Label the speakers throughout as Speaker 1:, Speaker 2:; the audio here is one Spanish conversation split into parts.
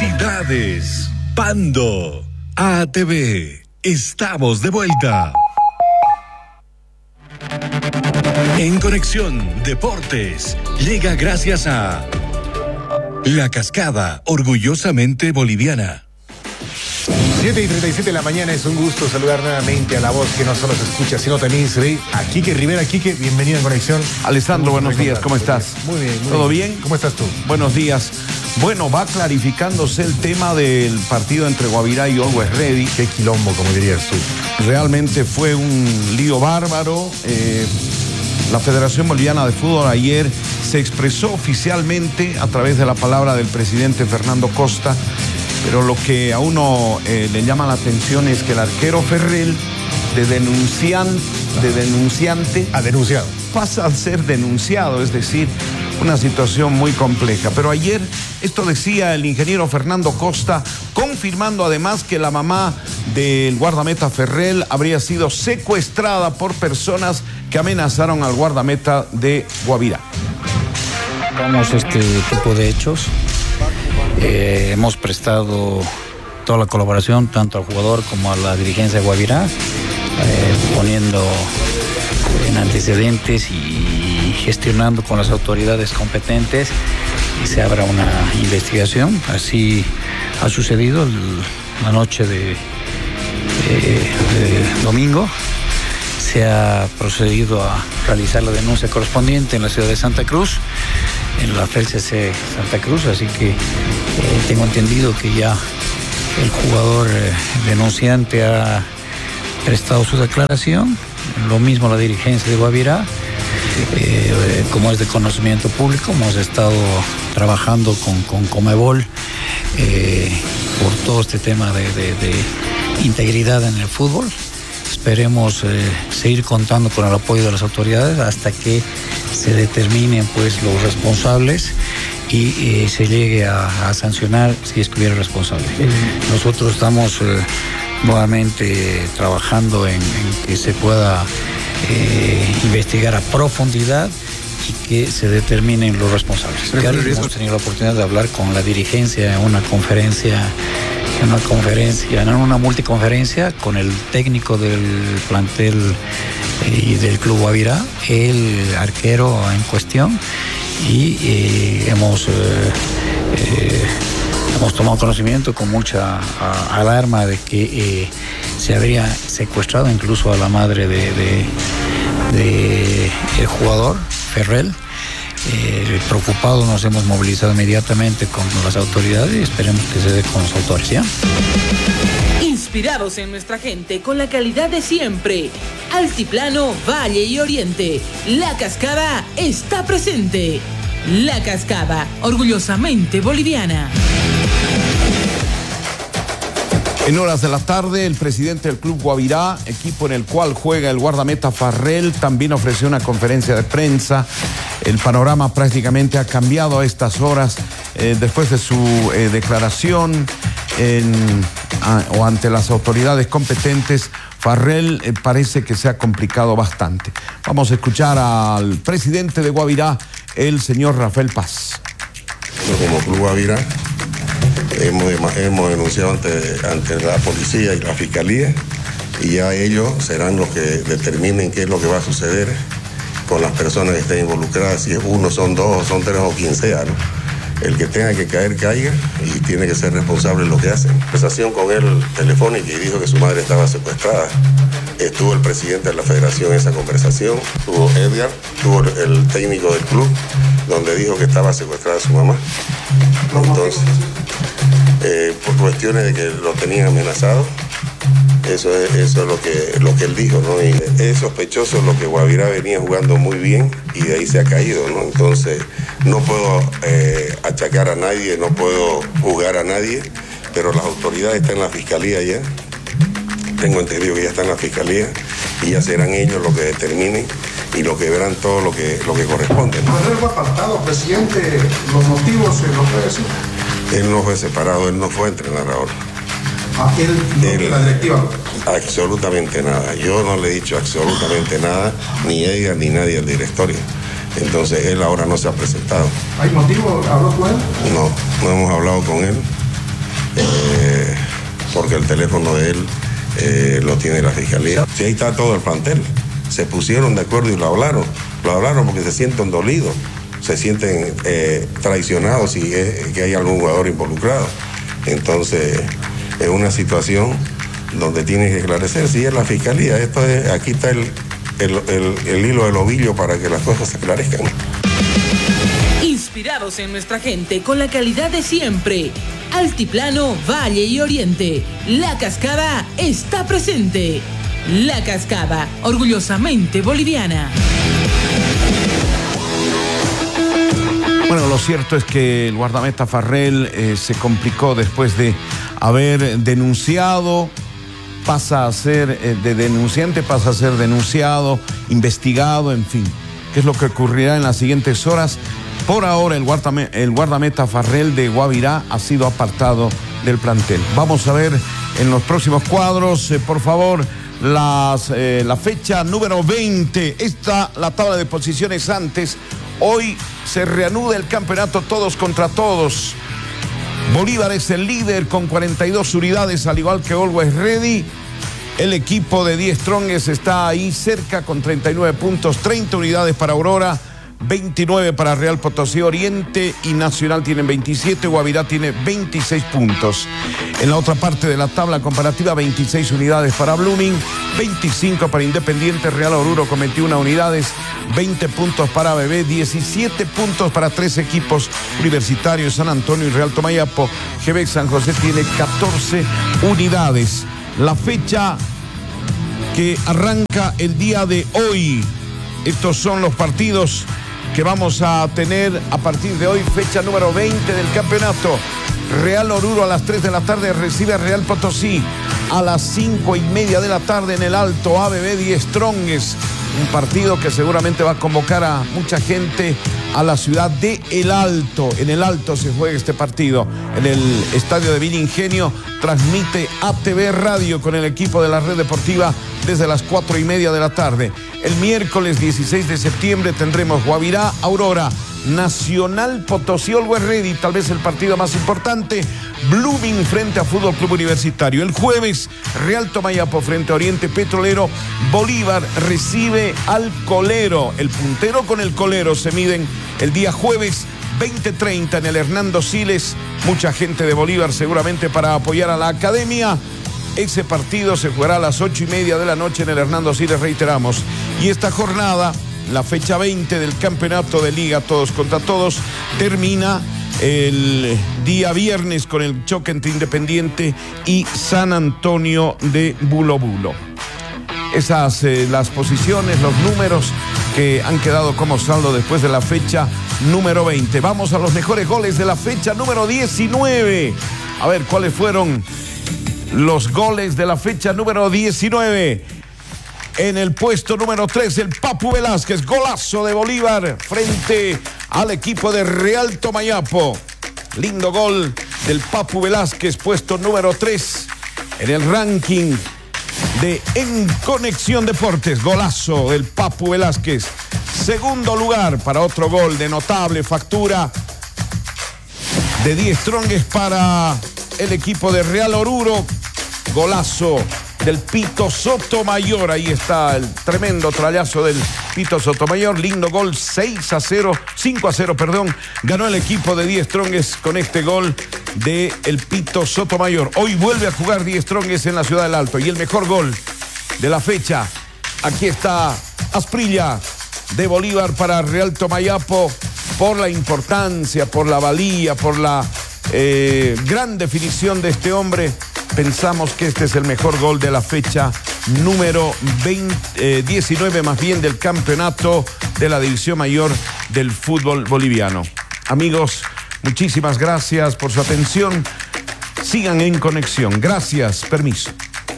Speaker 1: Navidades. Pando. ATV. Estamos de vuelta. En Conexión Deportes llega gracias a La Cascada, orgullosamente boliviana.
Speaker 2: 7:37 de la mañana, es un gusto saludar nuevamente a la voz que no solo se escucha, sino también se ve, a Quique Rivera. Quique, bienvenido en Conexión.
Speaker 3: Alessandro, buenos días, ¿cómo estás?
Speaker 2: Muy bien, muy
Speaker 3: ¿Todo
Speaker 2: bien?
Speaker 3: bien?
Speaker 2: ¿Cómo estás tú?
Speaker 3: Buenos días. Bueno, va clarificándose el tema del partido entre Guavirá y Always Ready.
Speaker 2: Qué quilombo, como dirías tú.
Speaker 3: Realmente fue un lío bárbaro. La Federación Boliviana de Fútbol ayer se expresó oficialmente a través de la palabra del presidente Fernando Costa, pero lo que a uno le llama la atención es que el arquero Ferrell, de denunciante
Speaker 2: Ha denunciado.
Speaker 3: pasa a ser denunciado, es decir, una situación muy compleja. Pero ayer esto decía el ingeniero Fernando Costa, confirmando además que la mamá del guardameta Ferrell habría sido secuestrada por personas que amenazaron al guardameta de Guavirá.
Speaker 4: Vamos este tipo de hechos. Hemos prestado toda la colaboración tanto al jugador como a la dirigencia de Guavirá, poniendo en antecedentes y gestionando con las autoridades competentes y se abra una investigación. Así ha sucedido la noche de domingo. Se ha procedido a realizar la denuncia correspondiente en la ciudad de Santa Cruz, en la FELCC Santa Cruz, así que tengo entendido que ya el jugador denunciante ha prestado su declaración, lo mismo la dirigencia de Guavirá. Como es de conocimiento público, hemos estado trabajando con Comebol por todo este tema de integridad en el fútbol. Esperemos seguir contando con el apoyo de las autoridades hasta que se determinen pues los responsables y se llegue a sancionar si es que hubiera responsable. Nosotros estamos nuevamente trabajando en que se pueda investigar a profundidad y que se determinen los responsables. Ya hemos tenido la oportunidad de hablar con la dirigencia en una multiconferencia con el técnico del plantel y del Club Guavirá, el arquero en cuestión, y hemos tomado conocimiento con mucha alarma de que se habría secuestrado incluso a la madre de el jugador Ferrell. Preocupados nos hemos movilizado inmediatamente con las autoridades y esperemos que se dé con los autores, ¿ya?
Speaker 5: Inspirados en nuestra gente con la calidad de siempre. Altiplano, Valle y Oriente. La Cascada está presente. La Cascada, orgullosamente boliviana.
Speaker 3: En horas de la tarde, el presidente del Club Guavirá, equipo en el cual juega el guardameta Ferrell, también ofreció una conferencia de prensa. El panorama prácticamente ha cambiado a estas horas después de su declaración ante las autoridades competentes. Ferrell parece que se ha complicado bastante. Vamos a escuchar al presidente de Guavirá, el señor Rafael Paz.
Speaker 6: Como Club Guavirá hemos denunciado ante la policía y la fiscalía, y ya ellos serán los que determinen qué es lo que va a suceder con las personas que estén involucradas, si es uno, son dos, son tres o quien sea, ¿no? El que tenga que caer, caiga, y tiene que ser responsable de lo que hacen. Conversación con él telefónica y dijo que su madre estaba secuestrada. Estuvo el presidente de la federación en esa conversación, estuvo Edgar, estuvo el técnico del club, donde dijo que estaba secuestrada su mamá. Entonces, por cuestiones de que lo tenían amenazado, eso es lo que él dijo, ¿no? Y es sospechoso lo que Guavirá venía jugando muy bien y de ahí se ha caído, ¿no? Entonces, no puedo achacar a nadie, no puedo juzgar a nadie, pero las autoridades están en la fiscalía ya. Tengo entendido que ya está en la fiscalía y ya serán ellos los que determinen y los que verán todo lo que corresponde, ¿no?
Speaker 7: ¿Ferrell fue apartado, presidente? ¿Los motivos se los puede decir?
Speaker 6: Él no fue separado, él no fue entrenador.
Speaker 7: ¿Él, la directiva?
Speaker 6: Absolutamente nada. Yo no le he dicho absolutamente nada, ni ella ni nadie al directorio. Entonces él ahora no se ha presentado.
Speaker 7: ¿Hay motivo? ¿Habló con él?
Speaker 6: No hemos hablado con él. porque el teléfono de él lo tiene la fiscalía. Sí, ahí está todo el plantel. Se pusieron de acuerdo y lo hablaron porque se sienten dolidos, se sienten traicionados si es que hay algún jugador involucrado. Entonces, es una situación donde tiene que esclarecer si es la fiscalía. Aquí está el hilo del ovillo para que las cosas se esclarezcan.
Speaker 5: Inspirados en nuestra gente con la calidad de siempre. Altiplano, Valle y Oriente. La Cascada está presente. La Cascada, orgullosamente boliviana.
Speaker 3: Bueno, lo cierto es que el guardameta Farrell se complicó después de haber denunciado. Pasa a ser de denunciante, pasa a ser denunciado, investigado, en fin. ¿Qué es lo que ocurrirá en las siguientes horas? Por ahora, el guardameta Farrell de Guavirá ha sido apartado del plantel. Vamos a ver en los próximos cuadros, por favor, la fecha número 20. La tabla de posiciones antes. Hoy se reanuda el campeonato todos contra todos. Bolívar es el líder con 42 unidades, al igual que Always Ready. El equipo de Die Strongest está ahí cerca con 39 puntos, 30 unidades para Aurora, 29 para Real Potosí Oriente y Nacional tienen 27, Guavirá tiene 26 puntos. En la otra parte de la tabla comparativa, 26 unidades para Blooming, 25 para Independiente, Real Oruro con 21 unidades, 20 puntos para ABB, 17 puntos para 3 equipos universitarios, San Antonio y Real Tomayapo. GB San José tiene 14 unidades. La fecha que arranca el día de hoy. Estos son los partidos que vamos a tener a partir de hoy, fecha número 20 del campeonato. Real Oruro a las 3 de la tarde recibe a Real Potosí. A las 5:30 de la tarde en el Alto, ABB Die Strongest. Un partido que seguramente va a convocar a mucha gente a la ciudad de El Alto. En El Alto se juega este partido. En el estadio de Villa Ingenio transmite ATV Radio con el equipo de la red deportiva desde las 4:30 de la tarde. El miércoles 16 de septiembre tendremos Guavirá, Aurora, Nacional Potosí, Always Ready, tal vez el partido más importante, Blooming frente a Fútbol Club Universitario. El jueves, Real Tomayapo frente a Oriente Petrolero, Bolívar recibe al Colero. El puntero con el Colero se miden el día jueves 20:30 en el Hernando Siles. Mucha gente de Bolívar seguramente para apoyar a la academia. Ese partido se jugará a las 8:30 de la noche en el Hernando Siles, reiteramos. Y esta jornada, la fecha 20 del campeonato de Liga Todos contra Todos, termina el día viernes con el choque entre Independiente y San Antonio de Bulo Bulo. Esas las posiciones, los números que han quedado como saldo después de la fecha número 20. Vamos a los mejores goles de la fecha número 19. A ver, ¿cuáles fueron los goles de la fecha número 19? En el puesto número 3, el Papu Velázquez, golazo de Bolívar frente al equipo de Real Tomayapo. Lindo gol del Papu Velázquez, puesto número 3 en el ranking de En Conexión Deportes. Golazo del Papu Velázquez. Segundo lugar para otro gol de notable factura de Die Strongest para el equipo de Real Oruro. Golazo del Pito Sotomayor. Ahí está el tremendo trayazo del Pito Sotomayor. Lindo gol, 5-0, perdón. Ganó el equipo de Die Strongest con este gol de el Pito Sotomayor. Hoy vuelve a jugar Die Strongest en la Ciudad del Alto. Y el mejor gol de la fecha, aquí está Asprilla de Bolívar para Real Tomayapo, por la importancia, por la valía, por la gran definición de este hombre. Pensamos que este es el mejor gol de la fecha número 19 más bien del campeonato de la División Mayor del fútbol boliviano. Amigos, muchísimas gracias por su atención. Sigan en conexión. Gracias. Permiso.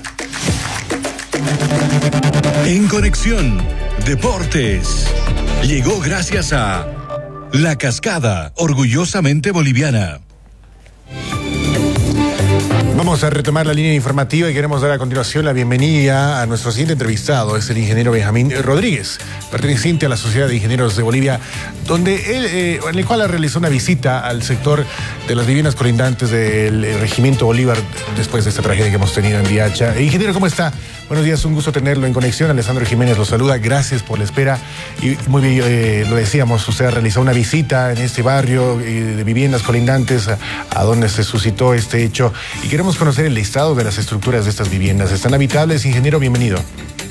Speaker 1: En Conexión Deportes llegó gracias a La Cascada, orgullosamente boliviana.
Speaker 2: Vamos a retomar la línea informativa y queremos dar a continuación la bienvenida a nuestro siguiente entrevistado. Es el ingeniero Benjamín Rodríguez, perteneciente a la Sociedad de Ingenieros de Bolivia, donde él, en el cual realizó una visita al sector de las viviendas colindantes del Regimiento Bolívar después de esta tragedia que hemos tenido en Viacha. Ingeniero, ¿cómo está? Buenos días, un gusto tenerlo en conexión. Alessandro Jiménez lo saluda, gracias por la espera. Y muy bien, lo decíamos, usted ha realizado una visita en este barrio de viviendas colindantes a donde se suscitó este hecho y queremos conocer el listado de las estructuras de estas viviendas. ¿Están habitables? Ingeniero, bienvenido.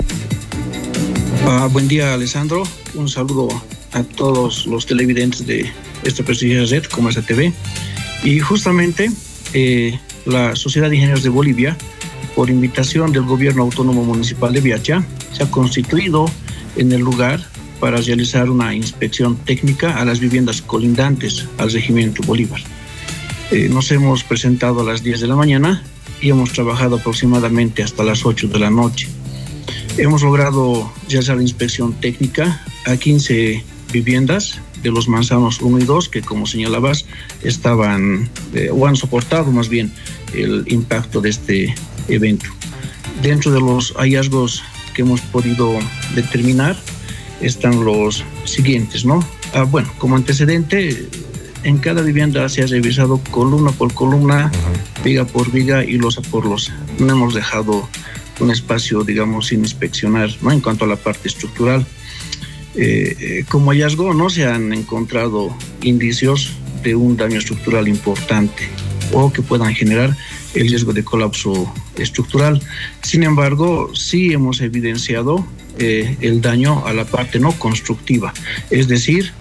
Speaker 8: Buen día, Alessandro. Un saludo a todos los televidentes de esta prestigiosa red como esta TV. Y justamente la Sociedad de Ingenieros de Bolivia, por invitación del Gobierno Autónomo Municipal de Viacha, se ha constituido en el lugar para realizar una inspección técnica a las viviendas colindantes al Regimiento Bolívar. Nos hemos presentado a las 10 de la mañana y hemos trabajado aproximadamente hasta las 8 de la noche. Hemos logrado realizar la inspección técnica a 15 viviendas de los manzanos 1 y 2, que como señalabas estaban o han soportado más bien el impacto de este evento. Dentro de los hallazgos que hemos podido determinar están los siguientes, ¿no? Bueno, como antecedente, en cada vivienda se ha revisado columna por columna, viga por viga y losa por losa. No hemos dejado un espacio, digamos, sin inspeccionar, ¿no? En cuanto a la parte estructural, como hallazgo no se han encontrado indicios de un daño estructural importante o que puedan generar el riesgo de colapso estructural. Sin embargo, sí hemos evidenciado el daño a la parte no constructiva, es decir,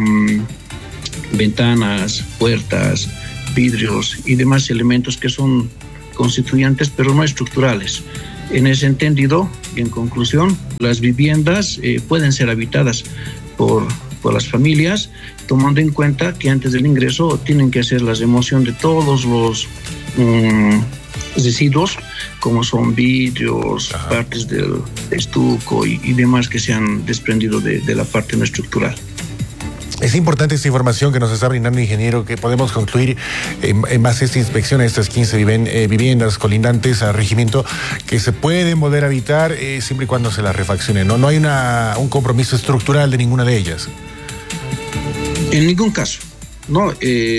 Speaker 8: ventanas, puertas, vidrios y demás elementos que son constituyentes pero no estructurales. En ese entendido, en conclusión, las viviendas pueden ser habitadas por las familias, tomando en cuenta que antes del ingreso tienen que hacer la remoción de todos los residuos, como son vidrios, partes del estuco y demás que se han desprendido de la parte no estructural.
Speaker 2: Es importante esta información que nos está brindando, ingeniero, que podemos concluir en base a esta inspección a estas 15 viviendas colindantes al regimiento que se pueden volver a habitar siempre y cuando se las refaccione, ¿no? No hay un compromiso estructural de ninguna de ellas.
Speaker 8: En ningún caso, ¿no?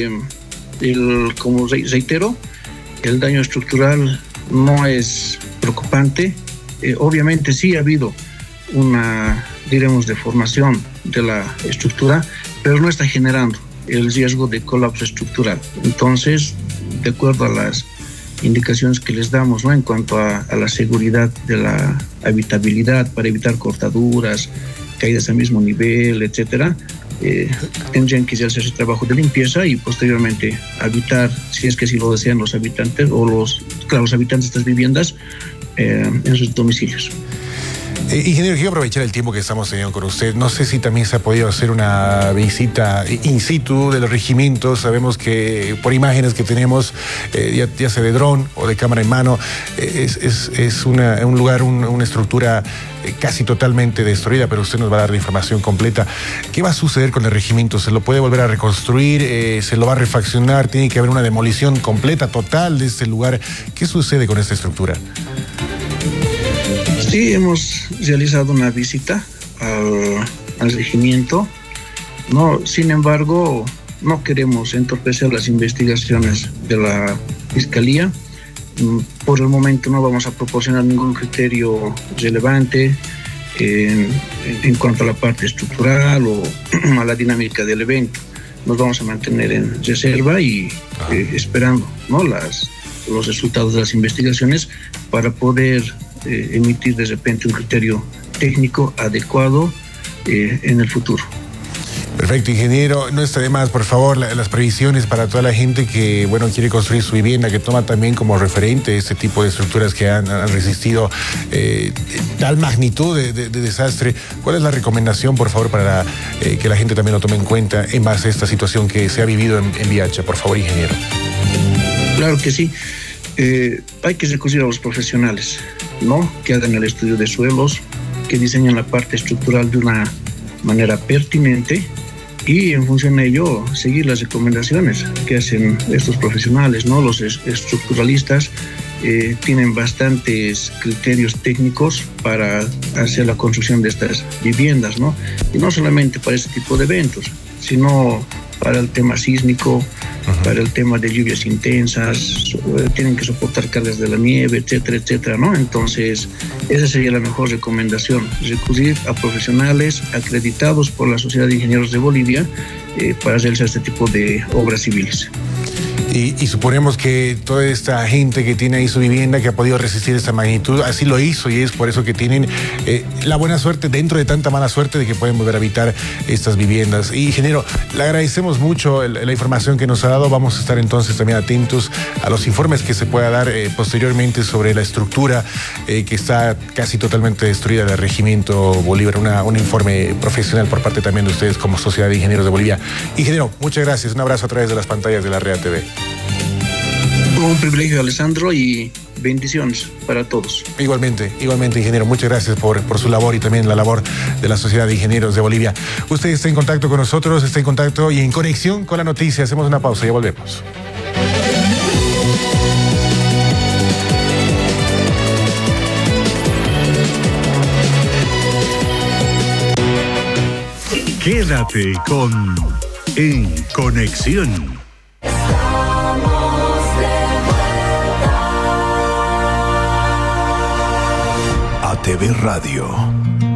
Speaker 8: Como reitero, el daño estructural no es preocupante. Obviamente sí ha habido una, diremos, deformación de la estructura, pero no está generando el riesgo de colapso estructural. Entonces, de acuerdo a las indicaciones que les damos, ¿no? En cuanto a la seguridad de la habitabilidad para evitar cortaduras, caídas al mismo nivel, etcétera, tendrían que hacer ese trabajo de limpieza y posteriormente habitar, si es que sí lo desean los habitantes o los habitantes de estas viviendas, en sus domicilios.
Speaker 2: Ingeniero, quiero aprovechar el tiempo que estamos teniendo con usted. No sé si también se ha podido hacer una visita in situ de los regimientos. Sabemos que por imágenes que tenemos, ya sea de dron o de cámara en mano, es un lugar, una estructura casi totalmente destruida, pero usted nos va a dar la información completa. ¿Qué va a suceder con el regimiento? ¿Se lo puede volver a reconstruir? ¿Se lo va a refaccionar? ¿Tiene que haber una demolición completa, total de este lugar? ¿Qué sucede con esta estructura?
Speaker 8: Sí, hemos realizado una visita al regimiento. No, sin embargo, no queremos entorpecer las investigaciones de la Fiscalía. Por el momento no vamos a proporcionar ningún criterio relevante en cuanto a la parte estructural o a la dinámica del evento. Nos vamos a mantener en reserva y esperando, ¿no? los resultados de las investigaciones para poder emitir de repente un criterio técnico adecuado en el futuro.
Speaker 2: Perfecto, ingeniero. No está de más, por favor, las previsiones para toda la gente que, bueno, quiere construir su vivienda, que toma también como referente este tipo de estructuras que han resistido tal magnitud de desastre. ¿Cuál es la recomendación, por favor, para que la gente también lo tome en cuenta en base a esta situación que se ha vivido en Viacha? Por favor, ingeniero.
Speaker 8: Claro que sí. Hay que recurrir a los profesionales, ¿no? Que hagan el estudio de suelos, que diseñen la parte estructural de una manera pertinente y en función de ello seguir las recomendaciones que hacen estos profesionales, ¿no? Los estructuralistas tienen bastantes criterios técnicos para hacer la construcción de estas viviendas, ¿no? Y no solamente para este tipo de eventos, sino para el tema sísmico, para el tema de lluvias intensas, tienen que soportar cargas de la nieve, etcétera, etcétera, ¿no? Entonces, esa sería la mejor recomendación, recurrir a profesionales acreditados por la Sociedad de Ingenieros de Bolivia para realizar este tipo de obras civiles.
Speaker 2: Y suponemos que toda esta gente que tiene ahí su vivienda, que ha podido resistir esta magnitud, así lo hizo, y es por eso que tienen la buena suerte, dentro de tanta mala suerte, de que pueden volver a habitar estas viviendas. Y ingeniero, le agradecemos mucho la información que nos ha dado. Vamos a estar entonces también atentos a los informes que se pueda dar posteriormente sobre la estructura que está casi totalmente destruida del Regimiento Bolívar, un informe profesional por parte también de ustedes como Sociedad de Ingenieros de Bolivia. Ingeniero, muchas gracias, un abrazo a través de las pantallas de la REA TV.
Speaker 8: Un privilegio, Alessandro, y bendiciones para todos.
Speaker 2: Igualmente, ingeniero, muchas gracias por su labor y también la labor de la Sociedad de Ingenieros de Bolivia. Usted está en contacto con nosotros, está en contacto y en conexión con la noticia. Hacemos una pausa y ya volvemos.
Speaker 1: Quédate con En Conexión. ATV Radio.